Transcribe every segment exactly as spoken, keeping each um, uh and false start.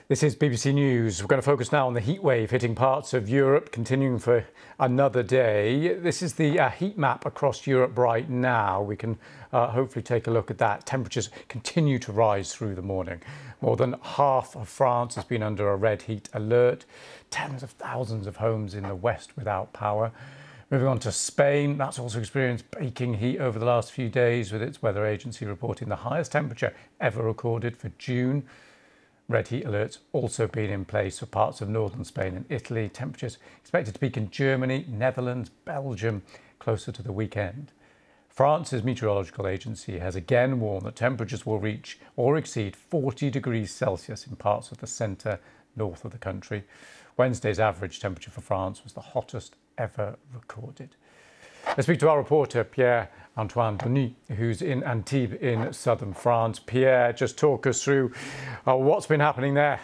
This is B B C News. We're going to focus now on the heat wave hitting parts of Europe, continuing for another day. This is the uh, heat map across Europe right now. We can uh, hopefully take a look at that. Temperatures continue to rise through the morning. More than half of France has been under a red heat alert. Tens of thousands of homes in the west without power. Moving on to Spain, that's also experienced baking heat over the last few days, with its weather agency reporting the highest temperature ever recorded for June. Red heat alerts also been in place for parts of northern Spain and Italy. Temperatures expected to peak in Germany, Netherlands, Belgium closer to the weekend. France's meteorological agency has again warned that temperatures will reach or exceed forty degrees Celsius in parts of the centre north of the country. Wednesday's average temperature for France was the hottest ever recorded. Let's speak to our reporter, Pierre-Antoine Denis, who's in Antibes in southern France. Pierre, just talk us through uh, what's been happening there.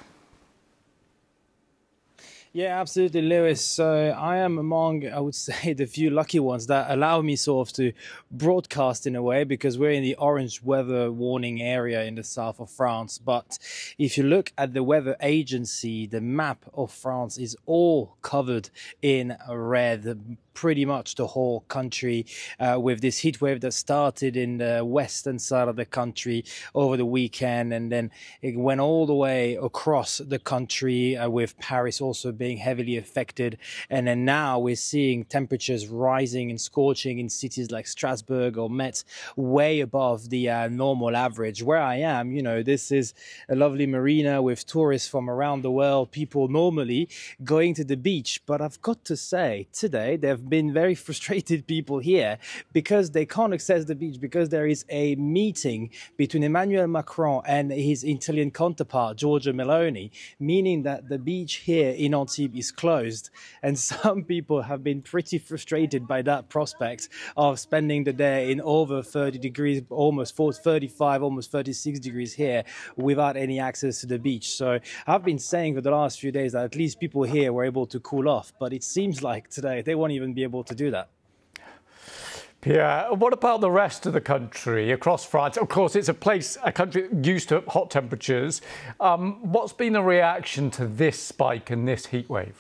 Yeah, absolutely, Lewis. So I am among, I would say, the few lucky ones that allow me sort of to broadcast in a way, because we're in the orange weather warning area in the south of France. But if you look at the weather agency, the map of France is all covered in red. Pretty much the whole country, uh, with this heat wave that started in the western side of the country over the weekend, and then it went all the way across the country, uh, with Paris also being heavily affected. And then now we're seeing temperatures rising and scorching in cities like Strasbourg or Metz, way above the uh, normal average. Where I am, you know, this is a lovely marina with tourists from around the world, people normally going to the beach. But I've got to say, today they've been very frustrated people here because they can't access the beach, because there is a meeting between Emmanuel Macron and his Italian counterpart Giorgia Meloni, meaning that the beach here in Antibes is closed. And some people have been pretty frustrated by that prospect of spending the day in over thirty degrees, almost thirty-five, almost thirty-six degrees here without any access to the beach. So I've been saying for the last few days that at least people here were able to cool off, but it seems like today they won't even be able to do that. Pierre, what about the rest of the country across France? Of course, it's a place, a country used to hot temperatures. Um, what's been the reaction to this spike and this heat wave?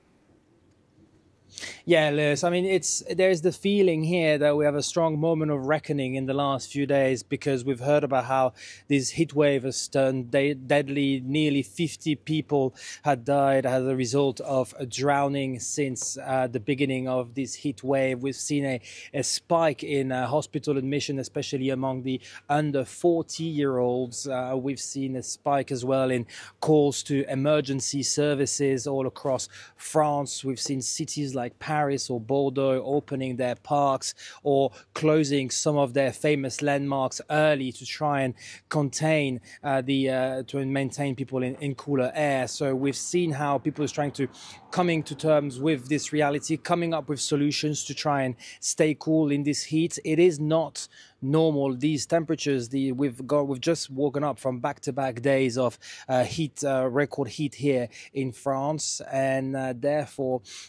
Yeah, Lewis, I mean, it's there's the feeling here that we have a strong moment of reckoning in the last few days, because we've heard about how this heat wave has turned deadly. Nearly fifty people had died as a result of drowning since uh, the beginning of this heat wave. We've seen a, a spike in uh, hospital admission, especially among the under forty year olds. Uh, we've seen a spike as well in calls to emergency services all across France. We've seen cities like Paris or Bordeaux opening their parks or closing some of their famous landmarks early to try and contain uh, the uh, to maintain people in, in cooler air. So we've seen how people are trying to coming to terms with this reality, coming up with solutions to try and stay cool in this heat. It is not normal, these temperatures. The we've got we've just woken up from back-to-back days of uh, heat, uh, record heat here in France, and uh, therefore